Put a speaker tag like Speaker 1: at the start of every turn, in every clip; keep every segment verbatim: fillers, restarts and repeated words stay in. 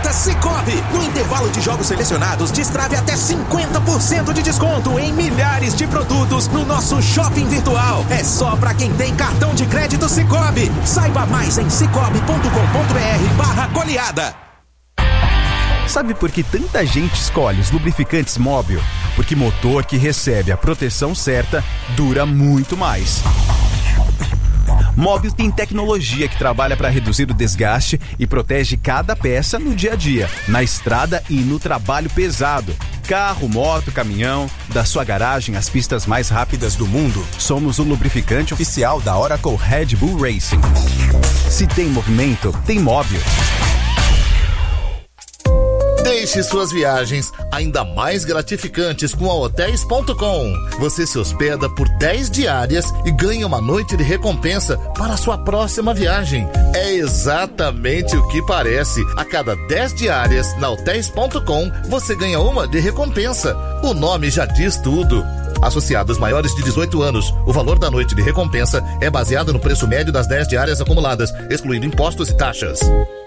Speaker 1: Mata-Mata Sicoob. No intervalo de jogos selecionados, destrave até cinquenta por cento de desconto em milhares de produtos no nosso shopping virtual. É só pra quem tem cartão de crédito Sicoob. Saiba mais em cicobi ponto com ponto br barra goleada.
Speaker 2: Sabe por que tanta gente escolhe os lubrificantes Móbil? Porque motor que recebe a proteção certa dura muito mais. Móbil tem tecnologia que trabalha para reduzir o desgaste e protege cada peça no dia a dia, na estrada e no trabalho pesado. Carro, moto, caminhão, da sua garagem às pistas mais rápidas do mundo, somos o lubrificante oficial da Oracle Red Bull Racing. Se tem movimento, tem Móbil.
Speaker 3: Deixe suas viagens ainda mais gratificantes com a hotéis ponto com. Você se hospeda por dez diárias e ganha uma noite de recompensa para a sua próxima viagem. É exatamente o que parece. A cada dez diárias na hotéis ponto com, você ganha uma de recompensa. O nome já diz tudo. Associados maiores de dezoito anos, o valor da noite de recompensa é baseado no preço médio das dez diárias acumuladas, excluindo impostos e taxas.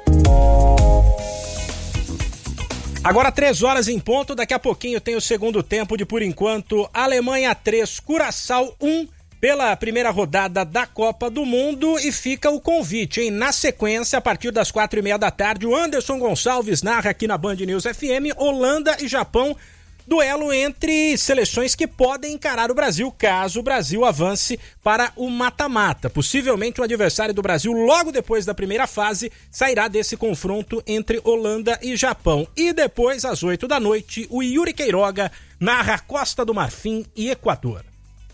Speaker 4: Agora três horas em ponto, daqui a pouquinho tem o segundo tempo de, por enquanto, Alemanha três, Curaçao um, pela primeira rodada da Copa do Mundo, e fica o convite, hein? Na sequência, a partir das quatro e meia da tarde, o Anderson Gonçalves narra aqui na Band News F M, Holanda e Japão, duelo entre seleções que podem encarar o Brasil, caso o Brasil avance para o mata-mata. Possivelmente o adversário do Brasil, logo depois da primeira fase, sairá desse confronto entre Holanda e Japão. E depois, às oito da noite, o Yuri Queiroga narra Costa do Marfim e Equador.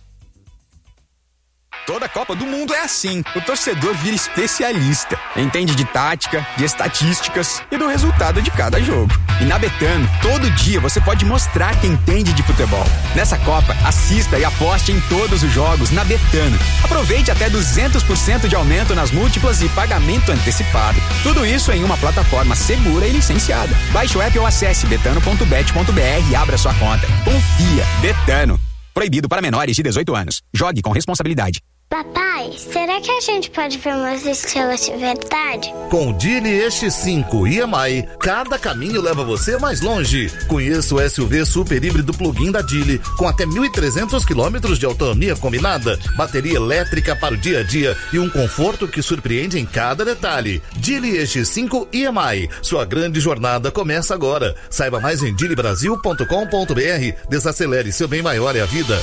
Speaker 5: Toda Copa do Mundo é assim. O torcedor vira especialista. Entende de tática, de estatísticas e do resultado de cada jogo. E na Betano, todo dia você pode mostrar que entende de futebol. Nessa Copa, assista e aposte em todos os jogos na Betano. Aproveite até duzentos por cento de aumento nas múltiplas e pagamento antecipado. Tudo isso em uma plataforma segura e licenciada. Baixe o app ou acesse betano ponto bet ponto br e abra sua conta. Confia. Betano. Proibido para menores de dezoito anos. Jogue com responsabilidade.
Speaker 6: Papai, será que a gente pode ver umas estrelas de verdade?
Speaker 3: Com o Geely E X cinco e E M I, cada caminho leva você mais longe. Conheça o S U V super híbrido plug-in da Geely, com até mil e trezentos quilômetros de autonomia combinada, bateria elétrica para o dia a dia e um conforto que surpreende em cada detalhe. Geely E X cinco e E M I, sua grande jornada começa agora. Saiba mais em geely brasil ponto com ponto br. Desacelere, seu bem maior é a vida.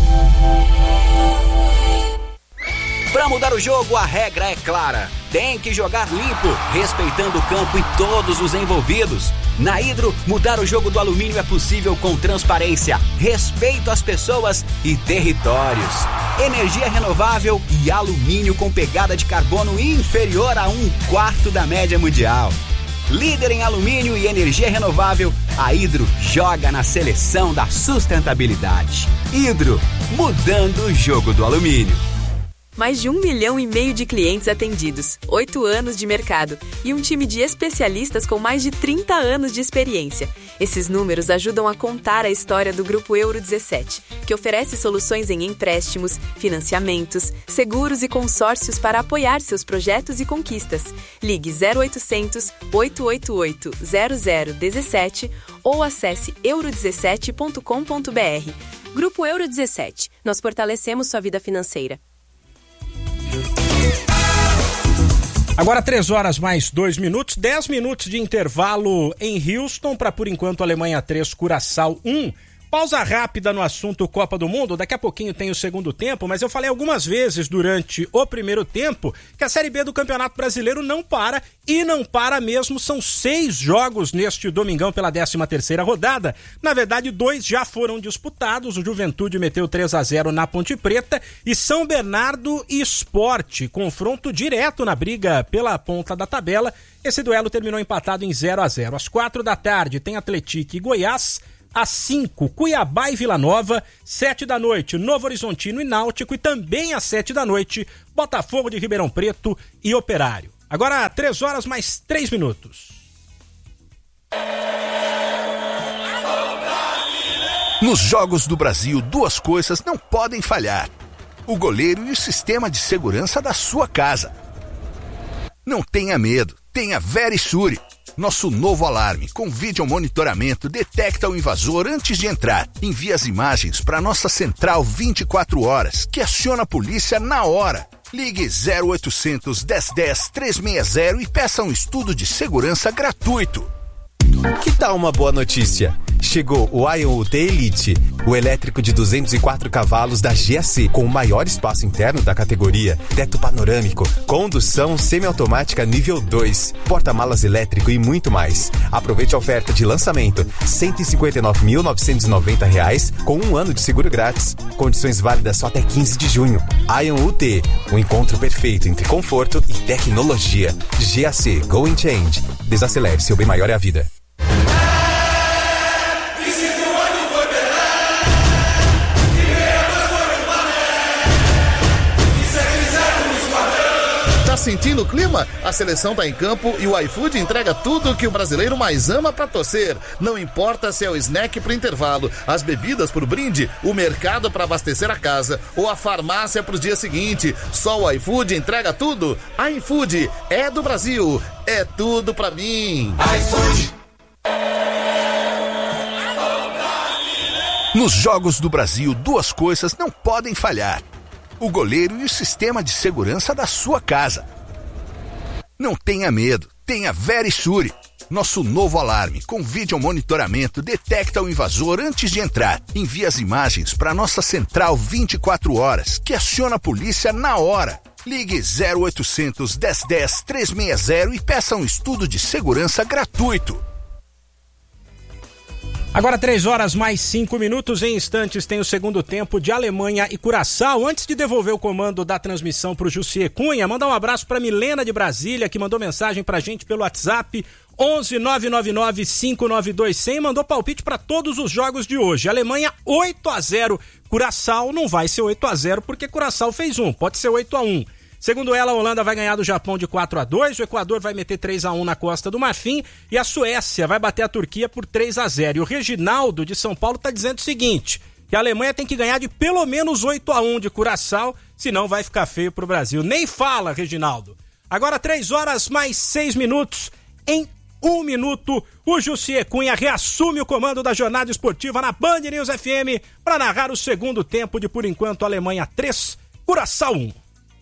Speaker 7: Para mudar o jogo, a regra é clara. Tem que jogar limpo, respeitando o campo e todos os envolvidos. Na Hidro, mudar o jogo do alumínio é possível com transparência, respeito às pessoas e territórios. Energia renovável e alumínio com pegada de carbono inferior a um quarto da média mundial. Líder em alumínio e energia renovável, a Hidro joga na seleção da sustentabilidade. Hidro, mudando o jogo do alumínio.
Speaker 8: Mais de um milhão e meio de clientes atendidos, oito anos de mercado e um time de especialistas com mais de trinta anos de experiência. Esses números ajudam a contar a história do Grupo Euro dezessete, que oferece soluções em empréstimos, financiamentos, seguros e consórcios para apoiar seus projetos e conquistas. Ligue zero oitocentos, oito oito oito, zero zero um sete ou acesse euro dezessete ponto com ponto br. Grupo Euro dezessete. Nós fortalecemos sua vida financeira.
Speaker 4: Agora três horas mais dois minutos, dez minutos de intervalo em Houston para, por enquanto, Alemanha três, Curaçao um. Pausa rápida no assunto Copa do Mundo, daqui a pouquinho tem o segundo tempo, mas eu falei algumas vezes durante o primeiro tempo que a Série B do Campeonato Brasileiro não para, e não para mesmo, são seis jogos neste domingão pela décima terceira rodada. Na verdade, dois já foram disputados, o Juventude meteu três a zero na Ponte Preta e São Bernardo e Sport, confronto direto na briga pela ponta da tabela. Esse duelo terminou empatado em zero a zero. Às quatro da tarde tem Atlético e Goiás. Às cinco, Cuiabá e Vila Nova. Sete da noite, Novo Horizontino e Náutico. E também às sete da noite, Botafogo de Ribeirão Preto e Operário. Agora, três horas mais três minutos.
Speaker 9: Nos Jogos do Brasil, duas coisas não podem falhar: o goleiro e o sistema de segurança da sua casa. Não tenha medo, tenha Verisure. Nosso novo alarme com vídeo monitoramento detecta o invasor antes de entrar. Envia as imagens para nossa central vinte e quatro horas, que aciona a polícia na hora. Ligue zero oitocentos, dez dez, trezentos e sessenta e peça um estudo de segurança gratuito.
Speaker 10: Que tal uma boa notícia? Chegou o Ion U T Elite, o elétrico de duzentos e quatro cavalos da G A C, com o maior espaço interno da categoria, teto panorâmico, condução semiautomática nível dois, porta-malas elétrico e muito mais. Aproveite a oferta de lançamento, cento e cinquenta e nove mil novecentos e noventa reais, com um ano de seguro grátis. Condições válidas só até quinze de junho. Ion U T, o encontro perfeito entre conforto e tecnologia. G A C, Go and Change. Desacelere, seu bem maior é a vida.
Speaker 3: Tá sentindo o clima? A seleção tá em campo e o iFood entrega tudo o que o brasileiro mais ama pra torcer. Não importa se é o snack pro intervalo, as bebidas pro brinde, o mercado pra abastecer a casa ou a farmácia pros dias seguintes. Só o iFood entrega tudo. iFood é do Brasil, é tudo pra mim. iFood.
Speaker 9: Nos Jogos do Brasil, duas coisas não podem falhar: o goleiro e o sistema de segurança da sua casa. Não tenha medo, tenha Verisure. Nosso novo alarme com vídeo monitoramento detecta o invasor antes de entrar. Envia as imagens para nossa central vinte e quatro horas, que aciona a polícia na hora. Ligue zero oitocentos, dez dez, trezentos e sessenta e peça um estudo de segurança gratuito.
Speaker 4: Agora três horas mais cinco minutos, em instantes tem o segundo tempo de Alemanha e Curaçao. Antes de devolver o comando da transmissão para o Jussier Cunha, mandar um abraço para Milena de Brasília, que mandou mensagem para a gente pelo WhatsApp onze nove nove nove cinco nove dois zero zero, mandou palpite para todos os jogos de hoje. Alemanha oito a zero, Curaçao não vai ser oito a zero porque Curaçao fez um, pode ser oito a um. Segundo ela, a Holanda vai ganhar do Japão de quatro a dois, o Equador vai meter três a um na Costa do Marfim e a Suécia vai bater a Turquia por três a zero. E o Reginaldo de São Paulo está dizendo o seguinte, que a Alemanha tem que ganhar de pelo menos oito a um de Curaçao, senão vai ficar feio pro Brasil. Nem fala, Reginaldo. Agora três horas mais seis minutos, em um minuto, o Jussier Cunha reassume o comando da jornada esportiva na Band News F M para narrar o segundo tempo de, por enquanto, Alemanha três, Curaçao um.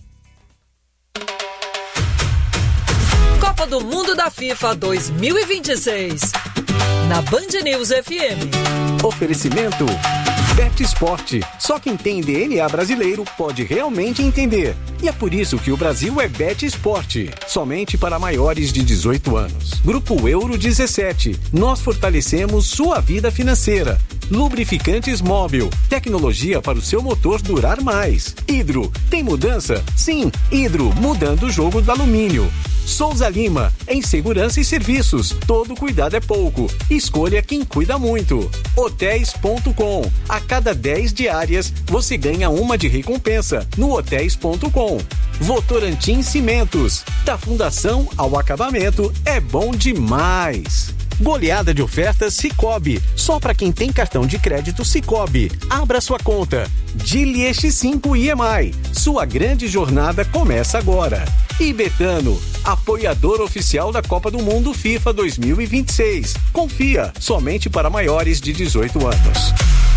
Speaker 11: Copa do Mundo da FIFA dois mil e vinte e seis, na Band News F M.
Speaker 12: Oferecimento Bet Esporte. Só quem tem D N A brasileiro pode realmente entender. E é por isso que o Brasil é Bet Esporte. Somente para maiores de dezoito anos. Grupo Euro dezessete. Nós fortalecemos sua vida financeira. Lubrificantes Móvel. Tecnologia para o seu motor durar mais. Hidro. Tem mudança? Sim. Hidro. Mudando o jogo do alumínio. Souza Lima. Em segurança e serviços. Todo cuidado é pouco. Escolha quem cuida muito. Hotéis ponto com. A cada dez diárias, você ganha uma de recompensa no hotéis ponto com. Votorantim Cimentos. Da fundação ao acabamento, é bom demais. Goleada de ofertas Sicoob. Só para quem tem cartão de crédito Sicoob. Abra sua conta. Dili X cinco I M I. Sua grande jornada começa agora. E Betano, apoiador oficial da Copa do Mundo FIFA dois mil e vinte e seis. Confia, somente para maiores de dezoito anos.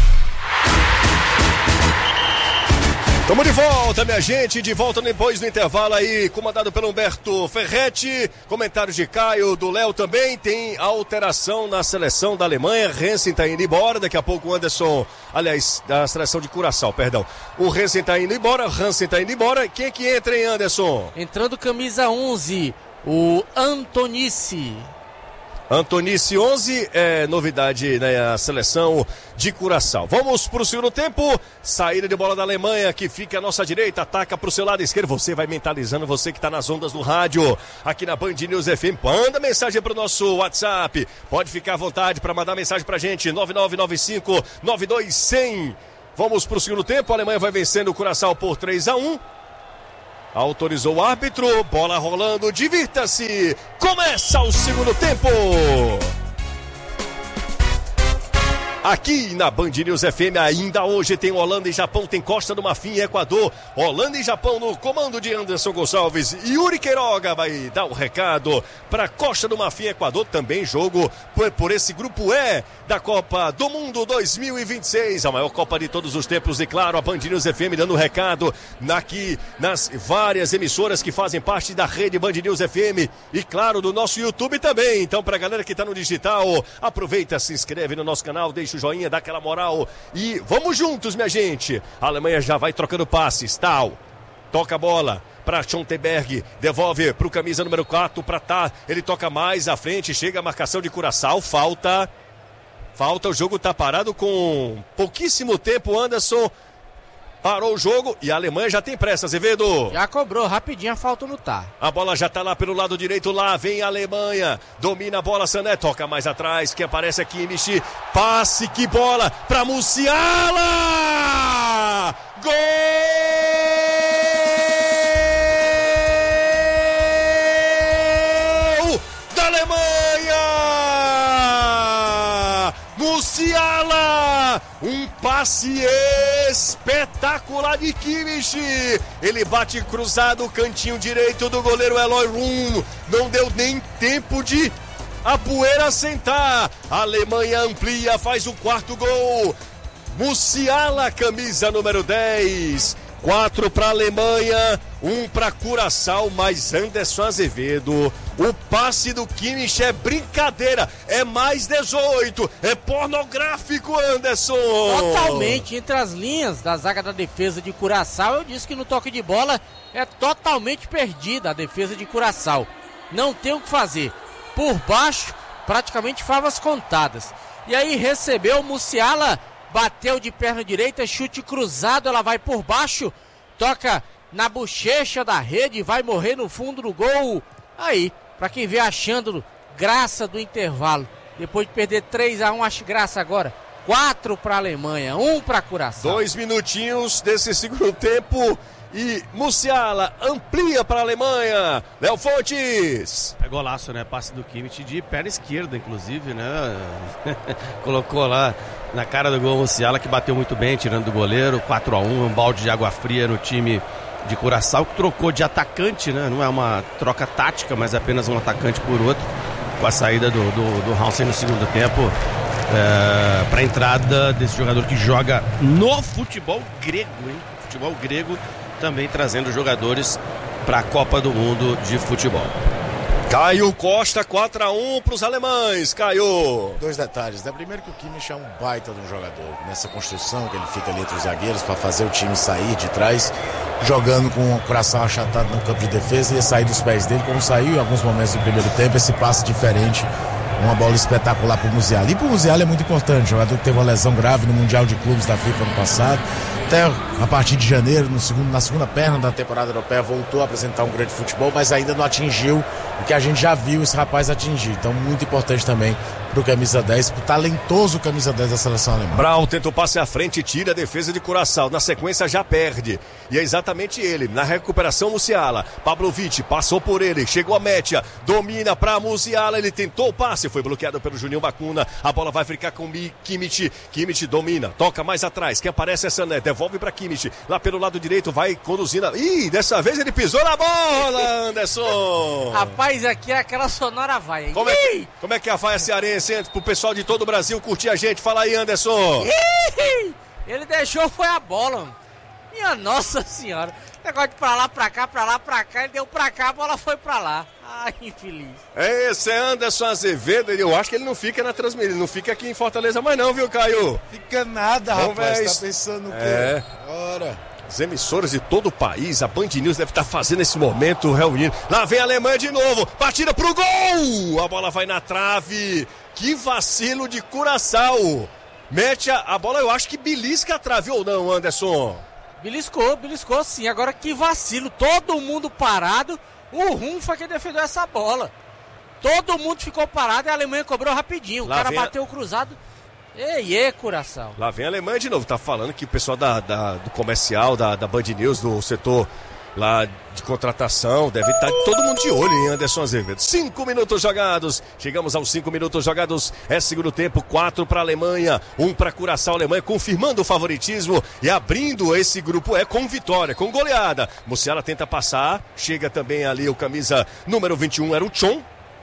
Speaker 13: Tamo de volta, minha gente, de volta depois do intervalo aí, comandado pelo Humberto Ferretti, comentários de Caio, do Léo também, tem alteração na seleção da Alemanha, Hansen tá indo embora, daqui a pouco o Anderson, aliás, da seleção de Curaçao, perdão, o Hansen tá indo embora, Hansen tá indo embora, quem é que entra, hein, Anderson?
Speaker 14: Entrando camisa onze, o Antonici.
Speaker 13: Antonici onze, é novidade na seleção de Curaçao. Vamos para o segundo tempo, saída de bola da Alemanha, que fica à nossa direita, ataca para o seu lado esquerdo, você vai mentalizando, você que está nas ondas do rádio, aqui na Band News F M, manda mensagem para o nosso WhatsApp, pode ficar à vontade para mandar mensagem para a gente, nove nove nove cinco nove dois zero zero. Vamos para o segundo tempo, a Alemanha vai vencendo o Curaçao por três a um. Autorizou o árbitro, bola rolando, divirta-se, começa o segundo tempo. aqui na Band News F M. Ainda hoje tem Holanda e Japão, tem Costa do Marfim e Equador. Holanda e Japão no comando de Anderson Gonçalves. Yuri Queiroga vai dar o recado para Costa do Marfim e Equador. Também jogo por, por esse grupo E da Copa do Mundo dois mil e vinte e seis, a maior Copa de todos os tempos. E claro, a Band News F M dando o recado aqui nas várias emissoras que fazem parte da rede Band News F M e claro, do nosso YouTube também. Então, pra galera que tá no digital, aproveita, se inscreve no nosso canal, deixa o joinha, dá aquela moral e vamos juntos, minha gente. A Alemanha já vai trocando passes, tal, toca a bola para Schontenberg, devolve pro camisa número quatro, para Tá, ele toca mais à frente, chega a marcação de Curaçao, falta, falta, o jogo tá parado com pouquíssimo tempo. Anderson parou o jogo e a Alemanha já tem pressa, Azevedo.
Speaker 14: Já cobrou rapidinho a falta no Tá.
Speaker 13: A bola já tá lá pelo lado direito, lá vem a Alemanha, domina a bola, Sané, toca mais atrás, quem aparece aqui, Kimmich, passe, que bola pra Musiala! Gol da Alemanha! Musiala! Um passe espetacular de Kimmich. Ele bate cruzado, cantinho direito do goleiro Eloy Rum. Não deu nem tempo de a poeira sentar. A Alemanha amplia, faz o quarto gol. Musiala, camisa número dez. Quatro para a Alemanha, um para Curaçao, mas Anderson Azevedo, o passe do Kimmich é brincadeira, é mais dezoito, é pornográfico, Anderson.
Speaker 14: Totalmente, entre as linhas da zaga da defesa de Curaçao, eu disse que no toque de bola é totalmente perdida a defesa de Curaçao. Não tem o que fazer, por baixo, praticamente favas contadas. E aí recebeu o Musiala, bateu de perna direita, chute cruzado, ela vai por baixo, toca na bochecha da rede, vai morrer no fundo do gol. Aí, pra quem vê achando graça do intervalo, depois de perder três a um, acho graça agora. quatro pra Alemanha, um pra Curaçao.
Speaker 13: Dois minutinhos desse segundo tempo e Musiala amplia para a Alemanha. Léo Fontes.
Speaker 15: É golaço, né? Passe do Kimmich de perna esquerda, inclusive, né? Colocou lá na cara do gol o Musiala, que bateu muito bem, tirando do goleiro. quatro a um, um balde de água fria no time de Curaçao, que trocou de atacante, né? Não é uma troca tática, mas apenas um atacante por outro, com a saída do, do, do Hansen no segundo tempo, é, para a entrada desse jogador que joga no futebol grego, hein? Futebol grego, também trazendo jogadores para a Copa do Mundo de futebol.
Speaker 13: Caio Costa, quatro a um para os alemães. Caio.
Speaker 16: Dois detalhes, né? Primeiro que o Kimmich é um baita de um jogador, nessa construção que ele fica ali entre os zagueiros para fazer o time sair de trás, jogando com o coração achatado no campo de defesa, ia sair dos pés dele, como saiu em alguns momentos do primeiro tempo, esse passe diferente, uma bola espetacular para o Musiala. E para o Musiala é muito importante, jogador que teve uma lesão grave no Mundial de Clubes da FIFA ano passado, até a partir de janeiro, no segundo, na segunda perna da temporada europeia, voltou a apresentar um grande futebol, mas ainda não atingiu o que a gente já viu esse rapaz atingir. Então, muito importante também pro camisa dez, pro talentoso camisa dez da seleção alemã.
Speaker 13: Brown tenta o passe à frente, tira a defesa de Curaçao. Na sequência já perde. E é exatamente ele. Na recuperação, Musiala. Pavlovic passou por ele. Chegou a Métia. Domina pra Musiala. Ele tentou o passe. Foi bloqueado pelo Juninho Bacuna. A bola vai ficar com Kimmich. Kimmich domina. Toca mais atrás. Quem aparece é Sané. Devolve pra Kimmich. Lá pelo lado direito vai conduzindo. Ih, dessa vez ele pisou na bola, Anderson.
Speaker 14: Rapaz, aqui é aquela sonora vaia.
Speaker 13: Como é, que, como é que é a vaia cearense? Pro pessoal de todo o Brasil curtir a gente. Fala aí, Anderson.
Speaker 14: Ele deixou foi a bola. Minha Nossa Senhora. Negócio de pra lá, pra cá, pra lá, pra cá. Ele deu pra cá, a bola foi pra lá. Ai, infeliz.
Speaker 13: Esse é Anderson Azevedo. Eu acho que ele não fica na transmissão. Ele não fica aqui em Fortaleza mais não, viu, Caio?
Speaker 16: Fica nada,
Speaker 13: Vamos
Speaker 16: rapaz.
Speaker 13: ver.
Speaker 16: Tá pensando o quê?
Speaker 13: É.
Speaker 16: Ora.
Speaker 13: As emissoras de todo o país, a Band News deve estar fazendo esse momento reunindo. Lá vem a Alemanha de novo, batida pro gol! A bola vai na trave. Que vacilo de Curaçao. Mete a, a bola, eu acho que belisca a trave ou não, Anderson?
Speaker 14: Beliscou, beliscou sim. Agora que vacilo, todo mundo parado. O Rum foi quem defendeu essa bola. Todo mundo ficou parado e a Alemanha cobrou rapidinho. O
Speaker 13: Lá
Speaker 14: cara
Speaker 13: vem a...
Speaker 14: bateu o cruzado. Ei, ei, Curaçao.
Speaker 13: Lá vem a Alemanha de novo. Tá falando que o pessoal da, da, do comercial, da, da Band News, do setor lá de contratação, deve estar todo mundo de olho em Anderson Azevedo. Cinco minutos jogados, chegamos aos cinco minutos jogados, é segundo tempo, quatro para a Alemanha, um para Curaçao. Alemanha confirmando o favoritismo e abrindo esse grupo é com vitória, com goleada. Musiala tenta passar, chega também ali o camisa número vinte e um, era o Chon.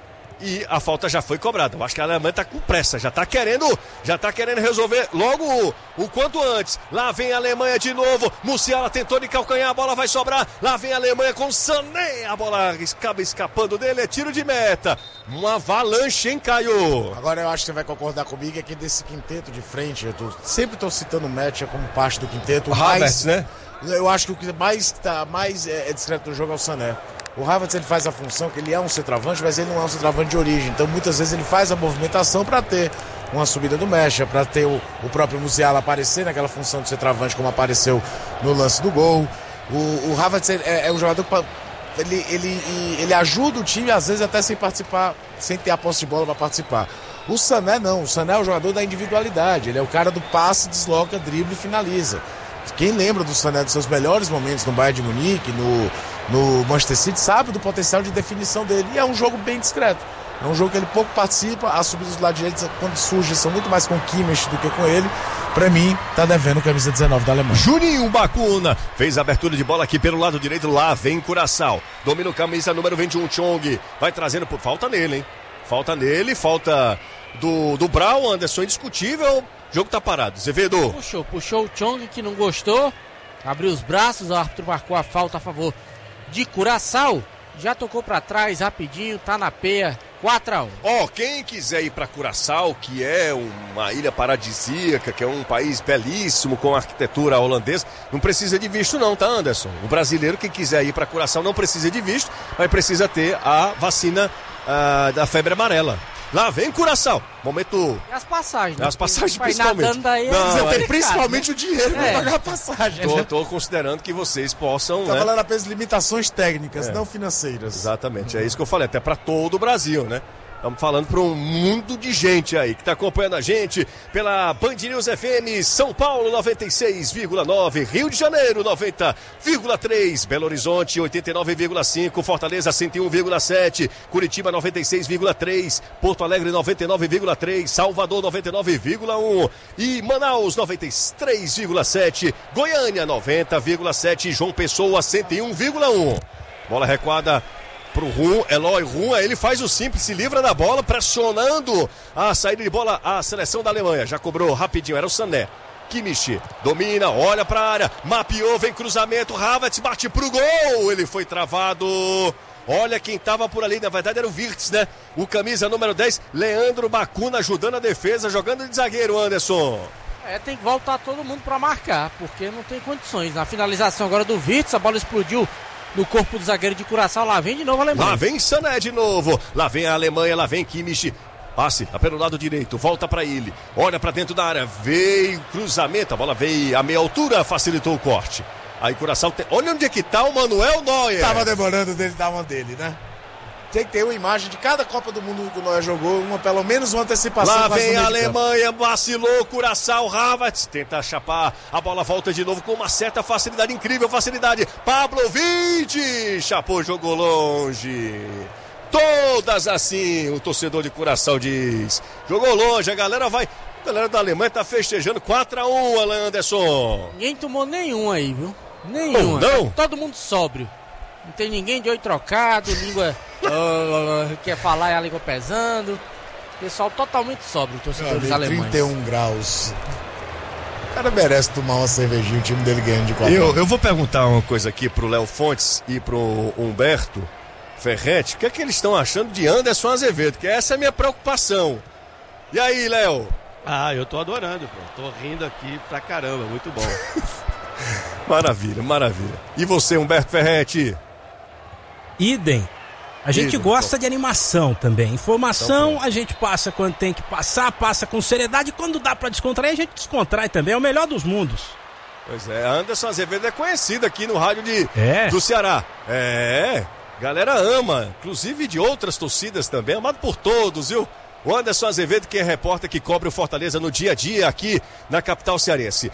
Speaker 13: E a falta já foi cobrada. Eu acho que a Alemanha tá com pressa, já tá querendo, já tá querendo resolver logo o, o quanto antes. Lá vem a Alemanha de novo. Musiala tentou de calcanhar, a bola vai sobrar. Lá vem a Alemanha com Sané. A bola acaba escapando dele, é tiro de meta. Uma avalanche, hein, Caio?
Speaker 16: Agora eu acho que você vai concordar comigo é que desse quinteto de frente, eu tô, sempre tô citando o Mecha como parte do quinteto.
Speaker 13: O Havertz, né?
Speaker 16: Eu acho que o que mais tá mais é, é discreto no jogo é o Sané. O Havertz ele faz a função que ele é um centroavante, mas ele não é um centroavante de origem. Então muitas vezes ele faz a movimentação para ter uma subida do Mecha, para ter o, o próprio Musiala aparecer naquela função de centroavante como apareceu no lance do gol. O, o Havertz é, é um jogador que ele, ele, ele ajuda o time às vezes até sem participar, sem ter a posse de bola para participar. O Sané não, o Sané é o jogador da individualidade, ele é o cara do passe, desloca, drible e finaliza. Quem lembra do Sané dos seus melhores momentos no Bayern de Munique, no, no Manchester City, sabe do potencial de definição dele. E é um jogo bem discreto. É um jogo que ele pouco participa. As subidas do lado direito, quando surgem, são muito mais com o Kimmich do que com ele. Pra mim, tá devendo camisa dezenove da Alemanha.
Speaker 13: Juninho Bacuna fez a abertura de bola aqui pelo lado direito. Lá vem Curaçao. Domina o camisa número vinte e um, Chong. Vai trazendo por... Falta nele, hein? Falta nele, falta do, do Brau, Anderson, indiscutível. O jogo tá parado. Azevedo.
Speaker 14: Puxou, puxou o Chong que não gostou. Abriu os braços, o árbitro marcou a falta a favor de Curaçao. Já tocou pra trás rapidinho, tá na peia. quatro a um.
Speaker 13: Ó, oh, quem quiser ir pra Curaçao, que é uma ilha paradisíaca, que é um país belíssimo com arquitetura holandesa, não precisa de visto não, tá, Anderson? O brasileiro que quiser ir pra Curaçao não precisa de visto, mas precisa ter a vacina uh, da febre amarela. Lá vem Curaçao. Momento.
Speaker 14: E as passagens, né?
Speaker 13: As passagens principalmente.
Speaker 14: Daí é
Speaker 13: não,
Speaker 16: tem principalmente né? o dinheiro pra é. pagar a passagem.
Speaker 13: Tô, tô considerando que vocês possam.
Speaker 16: Tá
Speaker 13: né?
Speaker 16: falando apenas limitações técnicas,
Speaker 13: é.
Speaker 16: não financeiras.
Speaker 13: Exatamente, é isso que eu falei, até pra todo o Brasil, né? Estamos falando para um mundo de gente aí que está acompanhando a gente pela Band News F M, São Paulo noventa e seis vírgula nove, Rio de Janeiro noventa vírgula três, Belo Horizonte oitenta e nove vírgula cinco, Fortaleza cento e um vírgula sete, Curitiba noventa e seis vírgula três, Porto Alegre noventa e nove vírgula três, Salvador noventa e nove vírgula um e Manaus noventa e três vírgula sete, Goiânia noventa vírgula sete, João Pessoa cento e um vírgula um. Bola recuada pro Rum, Eloy Rum, ele faz o simples, se livra da bola, pressionando a saída de bola, a seleção da Alemanha, já cobrou rapidinho, era o Sané. Kimmich domina, olha pra área, mapeou, vem cruzamento, Havertz bate pro gol, ele foi travado. Olha quem tava por ali, na verdade era o Wirtz, né? O camisa número dez, Leandro Bacuna ajudando a defesa, jogando de zagueiro, Anderson.
Speaker 14: É, tem que voltar todo mundo pra marcar, porque não tem condições. Na finalização agora do Wirtz, a bola explodiu no corpo do zagueiro de Curaçao. Lá vem de novo a Alemanha.
Speaker 13: Lá vem Sané de novo. Lá vem a Alemanha, lá vem Kimmich. Passe, tá pelo lado direito, volta pra ele. Olha pra dentro da área, veio cruzamento. A bola veio a meia altura, facilitou o corte. Aí Curaçao tem... Olha onde é que tá o Manuel Neuer.
Speaker 16: Tava demorando dele dar uma dele, né? Tem que ter uma imagem de cada Copa do Mundo que o Neuer jogou, uma, pelo menos uma antecipação.
Speaker 13: Lá vem a Alemanha, vacilou, Curaçao, Havertz, tenta chapar, a bola volta de novo com uma certa facilidade, incrível facilidade. Pavlovic, chapou, jogou longe. Todas assim, o torcedor de Curaçao diz. Jogou longe, a galera vai... A galera da Alemanha tá festejando quatro a um, Alan Anderson.
Speaker 14: Ninguém tomou nenhum aí, viu? Nenhum.
Speaker 13: Oh, não?
Speaker 14: Todo mundo sóbrio. Não tem ninguém de olho trocado, língua uh, quer falar e a língua pesando. Pessoal totalmente sóbrio, torcedores alemães.
Speaker 16: trinta e um graus. O cara merece tomar uma cervejinha, o time dele ganhando de quatro.
Speaker 13: Eu, eu vou perguntar uma coisa aqui pro Léo Fontes e pro Humberto Ferretti. O que é que eles estão achando de Anderson Azevedo? Que essa é a minha preocupação. E aí, Léo?
Speaker 15: Ah, eu tô adorando, pô. Tô rindo aqui pra caramba, muito bom.
Speaker 13: Maravilha, maravilha. E você, Humberto Ferretti?
Speaker 4: Idem. A gente
Speaker 13: Idem,
Speaker 4: gosta
Speaker 13: pô.
Speaker 4: de animação também. Informação
Speaker 13: então,
Speaker 4: a gente passa quando tem que passar, passa com seriedade. Quando dá pra descontrair, a gente descontrai também. É o melhor dos mundos.
Speaker 13: Pois é, Anderson Azevedo é conhecido aqui no rádio de,
Speaker 4: é.
Speaker 13: do Ceará. É, galera ama, inclusive de outras torcidas também, amado por todos, viu? O Anderson Azevedo, que é repórter que cobre o Fortaleza no dia a dia aqui na capital cearense.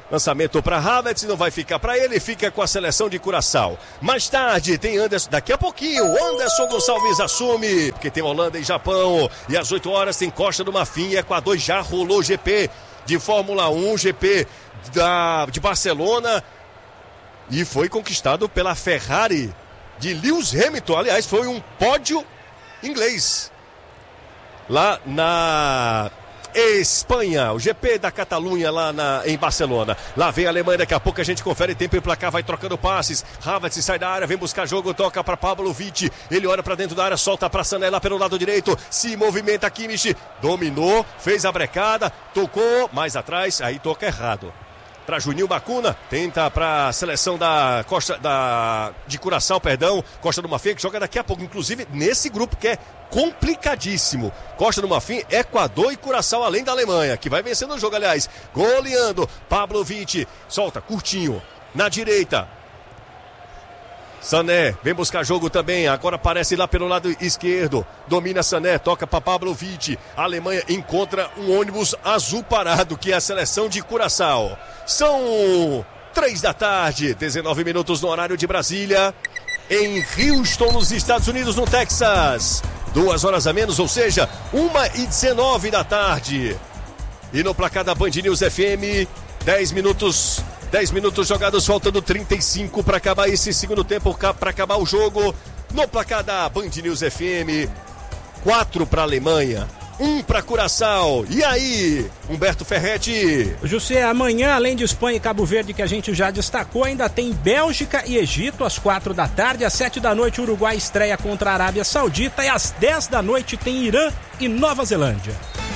Speaker 13: Lançamento para Havertz, não vai ficar para ele, fica com a seleção de Curaçao. Mais tarde tem Anderson, daqui a pouquinho, Anderson Gonçalves assume, porque tem Holanda e Japão. E às oito horas tem Costa do Marfim e Equador, já rolou G P de Fórmula um, G P da, de Barcelona. E foi conquistado pela Ferrari de Lewis Hamilton. Aliás, foi um pódio inglês. Lá na Espanha, o G P da Catalunha lá na, em Barcelona. Lá vem a Alemanha, daqui a pouco a gente confere tempo e placar, vai trocando passes. Havertz sai da área, vem buscar jogo, toca para Pablo Vitti. Ele olha para dentro da área, solta para Sané lá pelo lado direito. Se movimenta Kimmich, dominou, fez a brecada, tocou mais atrás, aí toca errado. Para Juninho Bacuna, tenta para a seleção da Costa da de Curaçao, perdão, Costa do Marfim, que joga daqui a pouco, inclusive nesse grupo que é complicadíssimo. Costa do Marfim, Equador e Curaçao, além da Alemanha, que vai vencendo o jogo, aliás. Goleando, Pablo Vitti, solta, curtinho, na direita. Sané, vem buscar jogo também, agora aparece lá pelo lado esquerdo, domina Sané, toca para Pablo Vitti. A Alemanha encontra um ônibus azul parado, que é a seleção de Curaçao. São três da tarde, dezenove minutos no horário de Brasília, em Houston, nos Estados Unidos, no Texas. Duas horas a menos, ou seja, uma e dezenove da tarde. E no placar da Band News F M, dez minutos... dez minutos jogados, faltando trinta e cinco para acabar esse segundo tempo, para acabar o jogo. No placar da Band News F M, quatro para a Alemanha, um para Curaçao. E aí, Humberto Ferretti?
Speaker 4: José, amanhã, além de Espanha e Cabo Verde, que a gente já destacou, ainda tem Bélgica e Egito às quatro da tarde. Às sete da noite, Uruguai estreia contra a Arábia Saudita. E às dez da noite tem Irã e Nova Zelândia.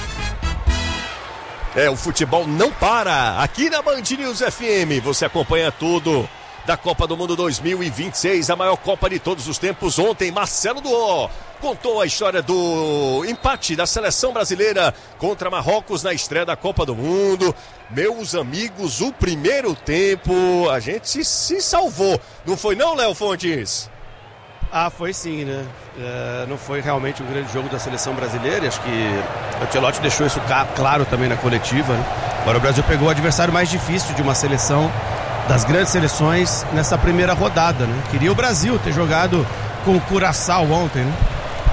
Speaker 13: É, o futebol não para. Aqui na Band News F M, você acompanha tudo da Copa do Mundo dois mil e vinte e seis, a maior Copa de todos os tempos. Ontem, Marcelo Duó contou a história do empate da seleção brasileira contra Marrocos na estreia da Copa do Mundo. Meus amigos, o primeiro tempo, a gente se, se salvou. Não foi não, Léo Fontes?
Speaker 15: Ah, foi sim, né? É, não foi realmente um grande jogo da seleção brasileira. Acho que o Ancelotti deixou isso claro também na coletiva, né? Agora o Brasil pegou o adversário mais difícil de uma seleção, das grandes seleções, nessa primeira rodada, né? Queria o Brasil ter jogado com o Curaçao ontem, né?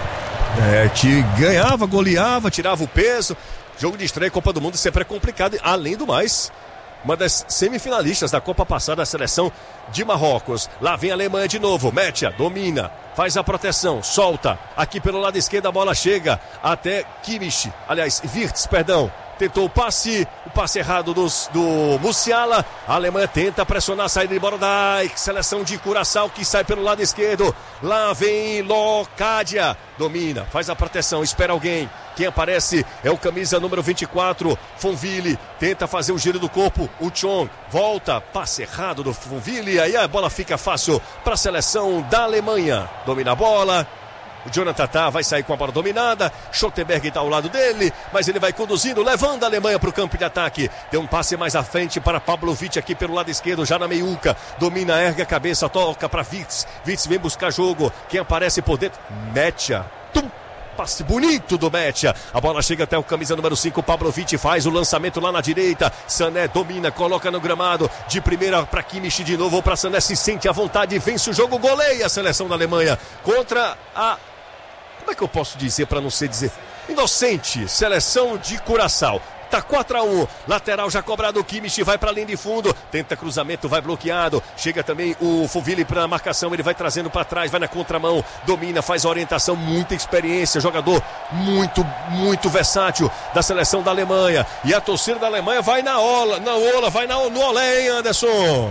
Speaker 13: É, que ganhava, goleava, tirava o peso. Jogo de estreia, Copa do Mundo sempre é complicado. Além do mais, uma das semifinalistas da Copa passada, a seleção de Marrocos. Lá vem a Alemanha de novo, Metia, domina, faz a proteção, solta, aqui pelo lado esquerdo a bola chega até Kimmich, aliás, Wirtz, perdão, tentou o passe, o passe errado dos, do Musiala. A Alemanha tenta pressionar a saída de bola da seleção de Curaçao, que sai pelo lado esquerdo. Lá vem Locadia, domina, faz a proteção, espera alguém. Quem aparece é o camisa número vinte e quatro, Fonville, tenta fazer o giro do corpo, o Chong volta, passe errado do Fonville, aí a bola fica fácil para a seleção da Alemanha. Domina a bola, o Jonathan Tah vai sair com a bola dominada, Schottenberg está ao lado dele, mas ele vai conduzindo, levando a Alemanha para o campo de ataque. Tem um passe mais à frente para Pablo Vitti aqui pelo lado esquerdo, já na meiuca, domina, ergue a cabeça, toca para Wirtz, Wirtz vem buscar jogo, quem aparece por dentro, Metia, tum! Passe bonito do Metia. A bola chega até o camisa número cinco. Pablo Vitti faz o lançamento lá na direita. Sané domina, coloca no gramado. De primeira para Kimmich de novo. Para Sané, se sente à vontade. Vence o jogo, goleia a seleção da Alemanha contra a... Como é que eu posso dizer para não ser dizer? Inocente, seleção de Curaçao. Tá quatro a um, lateral já cobrado, o Kimmich vai para a linha de fundo, tenta cruzamento, vai bloqueado, chega também o Fonville para a marcação, ele vai trazendo para trás, vai na contramão, domina, faz a orientação, muita experiência, jogador muito, muito versátil da seleção da Alemanha, e a torcida da Alemanha vai na ola, na ola, vai na, no olé, hein, Anderson?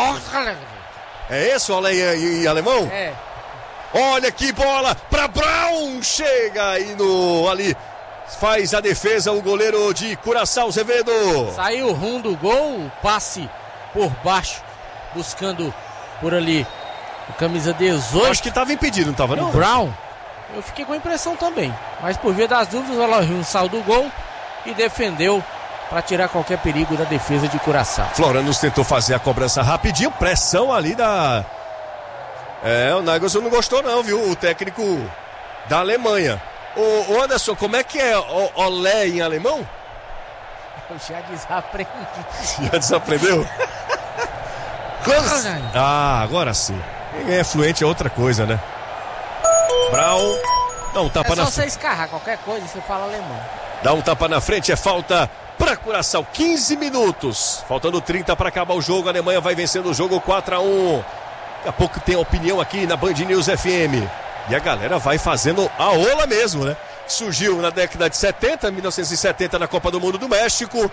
Speaker 13: É esse o olé em, em alemão?
Speaker 14: É.
Speaker 13: Olha que bola para Brown, chega aí no, ali... Faz a defesa o goleiro de Curaçao, Azevedo.
Speaker 14: Saiu rumo do gol, passe por baixo, buscando por ali o camisa dezoito.
Speaker 13: Acho que estava impedido, não estava não?
Speaker 14: O Brown. Eu fiquei com a impressão também. Mas por via das dúvidas, o Alain saiu do gol e defendeu para tirar qualquer perigo da defesa de Curaçao.
Speaker 13: Floranos tentou fazer a cobrança rapidinho, pressão ali da... É, o Nagelsmann não gostou não, viu? O técnico da Alemanha. Ô, ô Anderson, como é que é o, olé em alemão?
Speaker 14: Eu já desaprendi.
Speaker 13: Já desaprendeu? Quantos... Ah, agora sim. Quem é fluente é outra coisa, né? Brown. Dá um tapa
Speaker 14: é só
Speaker 13: na
Speaker 14: você escarrar qualquer coisa, você fala alemão.
Speaker 13: Dá um tapa na frente, é falta para Curaçao. quinze minutos. Faltando trinta para acabar o jogo. A Alemanha vai vencendo o jogo quatro a um. Daqui a pouco tem opinião aqui na Band News F M. E a galera vai fazendo a ola mesmo, né? Surgiu na década de setenta, mil novecentos e setenta, na Copa do Mundo do México.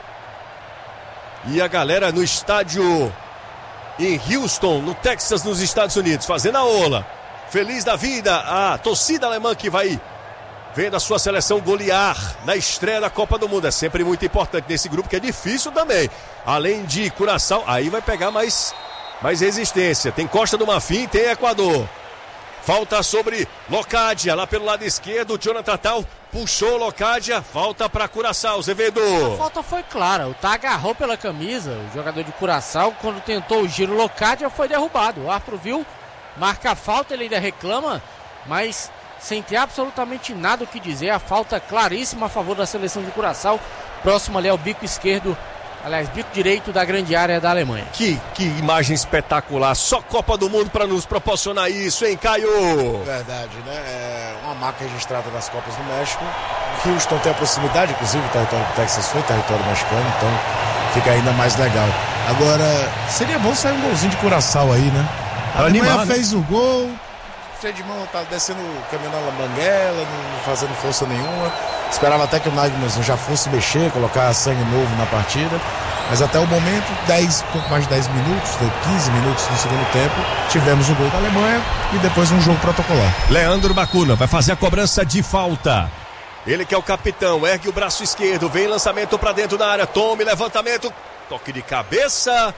Speaker 13: E a galera no estádio em Houston, no Texas, nos Estados Unidos, fazendo a ola. Feliz da vida, a torcida alemã que vai vendo a sua seleção golear na estreia da Copa do Mundo. É sempre muito importante nesse grupo, que é difícil também. Além de Curaçao, aí vai pegar mais, mais resistência. Tem Costa do Marfim, tem Equador. Falta sobre Locadia, lá pelo lado esquerdo. O Jonathan Tal puxou Locadia. Falta para Curaçao, Zevedo.
Speaker 14: A falta foi clara. O Tá agarrou pela camisa. O jogador de Curaçao, quando tentou o giro, Locadia foi derrubado. O árbitro viu, marca a falta, ele ainda reclama, mas sem ter absolutamente nada o que dizer. A falta claríssima a favor da seleção de Curaçao. Próximo ali ao bico esquerdo. Aliás, bico direito da grande área da Alemanha.
Speaker 13: Que, que imagem espetacular. Só Copa do Mundo para nos proporcionar isso, hein, Caio?
Speaker 16: Verdade, né? É uma marca registrada nas Copas do México. Houston tem a proximidade, inclusive o território do Texas foi território mexicano, então fica ainda mais legal. Agora, seria bom sair um golzinho de Curaçao aí, né? A Alemanha animar, fez né? o gol. O freio de mão tá descendo, caminhando na banguela, não fazendo força nenhuma. Esperava até que o Nagelsmann já fosse mexer, colocar sangue novo na partida. Mas até o momento, dez, pouco mais de dez minutos, quinze minutos no segundo tempo, tivemos o gol da Alemanha e depois um jogo protocolar.
Speaker 13: Leandro Bacuna vai fazer a cobrança de falta. Ele que é o capitão, ergue o braço esquerdo, vem lançamento para dentro da área, tome levantamento, toque de cabeça.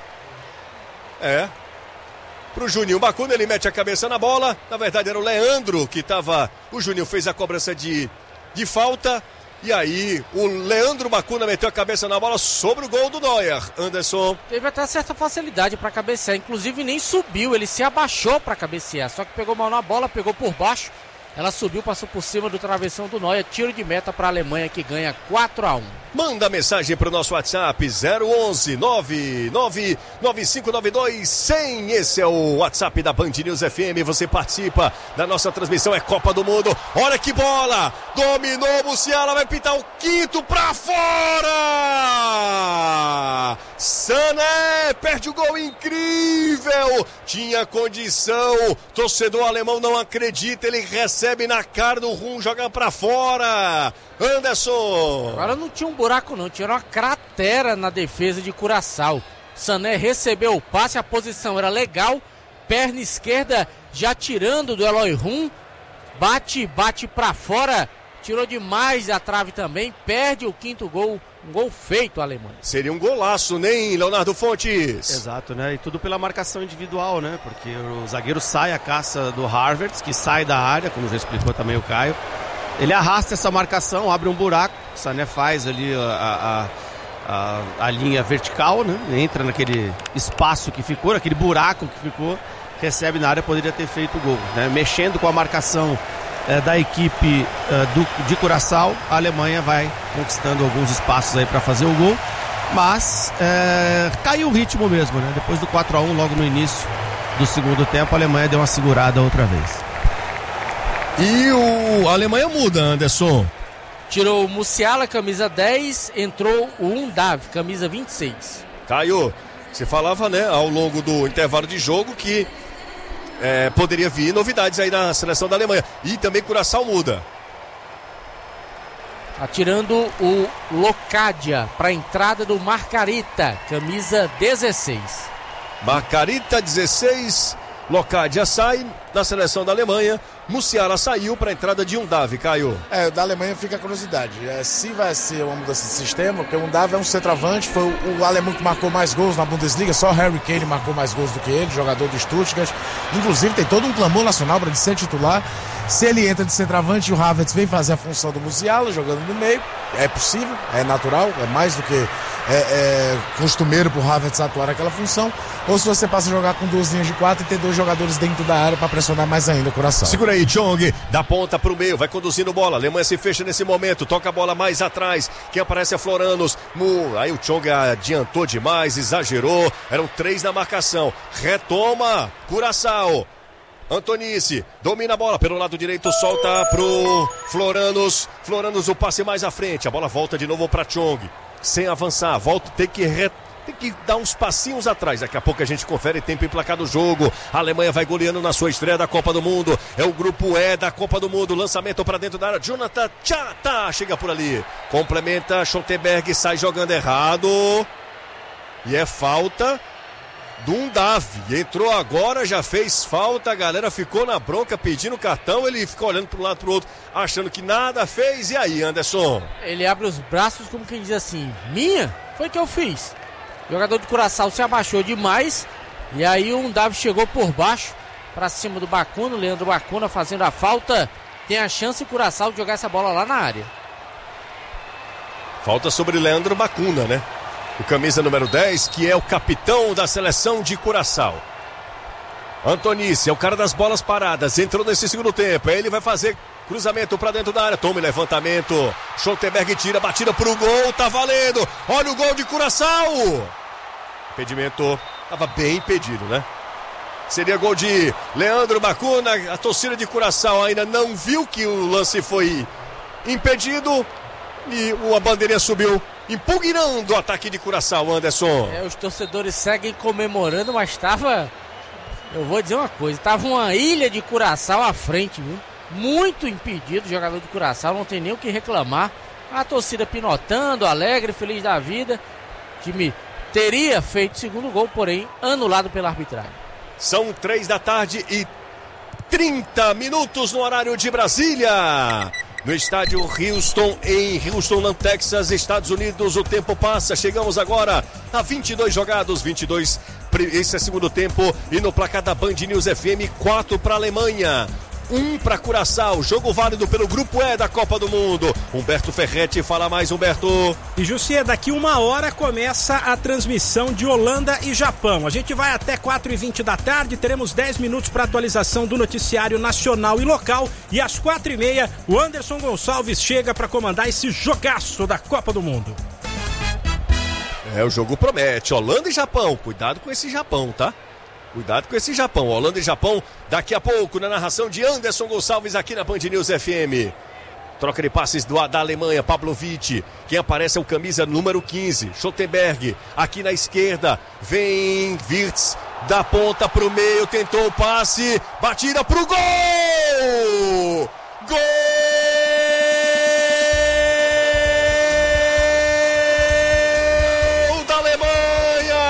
Speaker 13: É. Pro Juninho Bacuna, ele mete a cabeça na bola. Na verdade era o Leandro que estava. O Juninho fez a cobrança de, de falta. E aí o Leandro Bacuna meteu a cabeça na bola sobre o gol do Neuer. Anderson.
Speaker 14: Teve até certa facilidade para cabecear. Inclusive nem subiu, ele se abaixou para cabecear. Só que pegou mal na bola, pegou por baixo. Ela subiu, passou por cima do travessão do Neuer. Tiro de meta para a Alemanha, que ganha quatro a um.
Speaker 13: Manda mensagem para o nosso WhatsApp zero onze nove nove nove cinco nove dois cem. Esse é o WhatsApp da Band News F M. Você participa da nossa transmissão. É Copa do Mundo. Olha que bola! Dominou, Musiala vai pintar o quinto para fora! Sané perde o gol incrível! Tinha condição. Torcedor alemão não acredita. Ele recebe na cara do Rum, joga para fora. Anderson.
Speaker 14: Agora não tinha um buraco não, tinha uma cratera na defesa de Curaçao. Sané recebeu o passe, a posição era legal, perna esquerda já tirando do Eloy Rum, bate, bate pra fora, tirou demais a trave também, perde o quinto gol, um gol feito, Alemanha.
Speaker 13: Seria um golaço, nem Leonardo Fontes?
Speaker 15: Exato, né? E tudo pela marcação individual, né? Porque o zagueiro sai à caça do Havertz, que sai da área, como já explicou também o Caio. Ele arrasta essa marcação, abre um buraco, o Sané faz ali a, a, a, a linha vertical, né? Entra naquele espaço que ficou, naquele buraco que ficou, recebe na área, poderia ter feito o gol, né? Mexendo com a marcação é, da equipe é, do, de Curaçao, a Alemanha vai conquistando alguns espaços aí para fazer o gol, mas é, caiu o ritmo mesmo, né? Depois do quatro a um, logo no início do segundo tempo, a Alemanha deu uma segurada outra vez.
Speaker 13: E o a Alemanha muda, Anderson.
Speaker 14: Tirou o Musiala, camisa dez, entrou o Undav, camisa vinte e seis.
Speaker 13: Caio, você falava, né, ao longo do intervalo de jogo que é, poderia vir novidades aí na seleção da Alemanha. E também Curaçao muda.
Speaker 14: Atirando o Locadia para a entrada do Marcarita, camisa dezesseis.
Speaker 13: Marcarita, dezesseis. Locadia sai da seleção da Alemanha. Musiala saiu para a entrada de Undav, Caio.
Speaker 16: É, da Alemanha fica a curiosidade. É, se vai ser uma mudança de sistema, porque o Undav é um centroavante, foi o, o alemão que marcou mais gols na Bundesliga, só Harry Kane marcou mais gols do que ele, jogador do Stuttgart. Inclusive tem todo um clamor nacional para ele ser titular. Se ele entra de centroavante e o Havertz vem fazer a função do Musiala, jogando no meio, é possível, é natural, é mais do que é, é costumeiro pro Havertz atuar naquela função, ou se você passa a jogar com duas linhas de quatro e ter dois jogadores dentro da área para pressionar mais ainda o Curaçao.
Speaker 13: Segura aí, Chong, da ponta pro meio, vai conduzindo bola, a Alemanha se fecha nesse momento, toca a bola mais atrás, quem aparece é Floranos, Mu, aí o Chong adiantou demais, exagerou, eram três na marcação, retoma, Curaçao, Antonice, domina a bola pelo lado direito, solta pro Floranos, Floranos o passe mais à frente, a bola volta de novo pra Chong, sem avançar, volta, tem que retomar. Tem que dar uns passinhos atrás. Daqui a pouco a gente confere tempo e placar do jogo. A Alemanha vai goleando na sua estreia da Copa do Mundo. É o grupo E da Copa do Mundo. Lançamento para dentro da área. Jonathan Tchata chega por ali. Complementa. Schottenberg sai jogando errado. E é falta do Undav. Entrou agora, já fez falta. A galera ficou na bronca pedindo cartão. Ele ficou olhando para um lado para o outro, achando que nada fez. E aí, Anderson?
Speaker 14: Ele abre os braços como quem diz assim: minha? Foi que eu fiz. O jogador de Curaçao se abaixou demais. E aí o Undav chegou por baixo para cima do Bacuna. O Leandro Bacuna fazendo a falta. Tem a chance o Curaçao de jogar essa bola lá na área.
Speaker 13: Falta sobre Leandro Bacuna, né? O camisa número dez, que é o capitão da seleção de Curaçao. Antonice é o cara das bolas paradas. Entrou nesse segundo tempo. Aí ele vai fazer cruzamento pra dentro da área. Tome levantamento. Schottenberg tira, batida pro gol. Tá valendo. Olha o gol de Curaçao. Impedimento. Tava bem impedido, né? Seria gol de Leandro Bacuna. A torcida de Curaçao ainda não viu que o lance foi impedido. E a bandeirinha subiu, impugnando o ataque de Curaçao, Anderson.
Speaker 14: É, os torcedores seguem comemorando, mas estava... Eu vou dizer uma coisa. Tava uma ilha de Curaçao à frente, viu? Muito impedido o jogador de Curaçao. Não tem nem o que reclamar. A torcida pinotando, alegre, feliz da vida. O time teria feito o segundo gol, porém anulado pela arbitragem.
Speaker 13: São três da tarde e trinta minutos no horário de Brasília. No estádio Houston, em Houston, no Texas, Estados Unidos, o tempo passa. Chegamos agora a vinte e dois jogados, vinte e dois, esse é segundo tempo. E no placar da Band News F M, quatro para a Alemanha, um para Curaçao. Jogo válido pelo grupo E da Copa do Mundo. Humberto Ferretti, fala mais, Humberto.
Speaker 4: E Jussier, daqui uma hora começa a transmissão de Holanda e Japão. A gente vai até quatro e vinte da tarde, teremos dez minutos para atualização do noticiário nacional e local. E às quatro e meia, o Anderson Gonçalves chega para comandar esse jogaço da Copa do Mundo.
Speaker 13: É, o jogo promete. Holanda e Japão. Cuidado com esse Japão, tá? Cuidado com esse Japão. Holanda e Japão, daqui a pouco, na narração de Anderson Gonçalves aqui na Band News F M. Troca de passes do, da Alemanha, Pavlovic. Quem aparece é o camisa número quinze, Schottenberg. Aqui na esquerda, vem Wirtz, da ponta pro meio, tentou o passe, batida pro gol! Gol! Da Alemanha!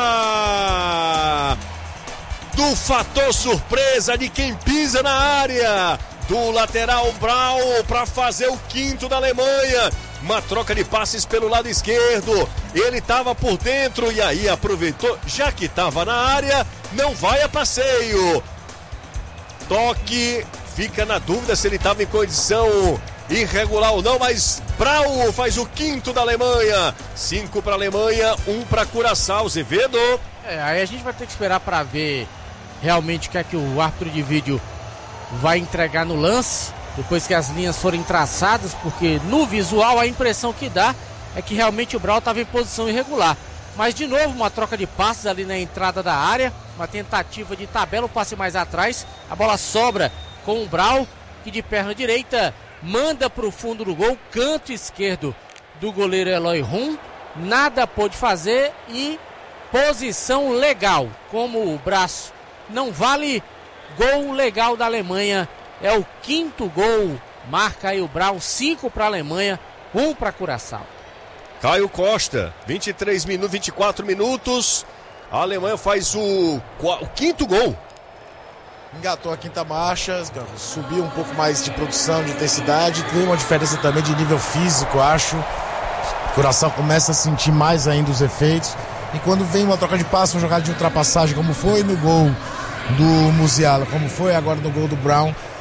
Speaker 13: Do fator surpresa de quem pisa na área. Do lateral Braun para fazer o quinto da Alemanha. Uma troca de passes pelo lado esquerdo. Ele estava por dentro e aí aproveitou. Já que estava na área, não vai a passeio. Toque, fica na dúvida se ele estava em condição irregular ou não, mas Braun faz o quinto da Alemanha. Cinco para a Alemanha, um para Curaçao. Zevedo.
Speaker 14: É, aí a gente vai ter que esperar para ver realmente o que é que o árbitro de vídeo vai entregar no lance, depois que as linhas forem traçadas, porque no visual a impressão que dá é que realmente o Braun estava em posição irregular. Mas de novo uma troca de passes ali na entrada da área, uma tentativa de tabela, o passe mais atrás, a bola sobra com o Braun, que de perna direita manda para o fundo do gol, canto esquerdo do goleiro Eloy Rum, nada pôde fazer e posição legal, como o braço não vale. Gol legal da Alemanha, é o quinto gol, marca aí o Braun, cinco para a Alemanha, um para Curaçao.
Speaker 13: Caio Costa, vinte e três minutos, vinte e quatro minutos, a Alemanha faz o, o quinto gol.
Speaker 16: Engatou a quinta marcha, subiu um pouco mais de produção, de intensidade, tem uma diferença também de nível físico, acho. O Curaçao começa a sentir mais ainda os efeitos, e quando vem uma troca de passe, uma jogada de ultrapassagem, como foi no gol do Musiala, como foi agora no gol do Braun,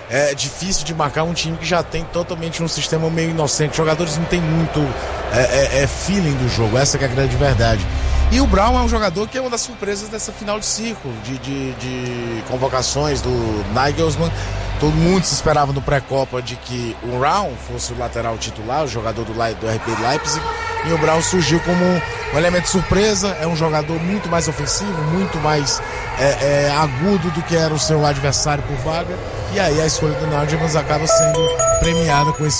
Speaker 16: é difícil de marcar um time que já tem totalmente um sistema meio inocente. Os jogadores não tem muito é, é, é feeling do jogo, essa que é a grande verdade. E o Brown é um jogador que é uma das surpresas dessa final de ciclo, de, de, de convocações do Nagelsmann. Todo mundo se esperava no pré-copa de que o Brown fosse o lateral titular, o jogador do, do R B Leipzig, e o Brown surgiu como um, um elemento surpresa. É um jogador muito mais ofensivo, muito mais é, é, agudo do que era o seu adversário por vaga, e aí a escolha do Nagelsmann acaba sendo premiada com esse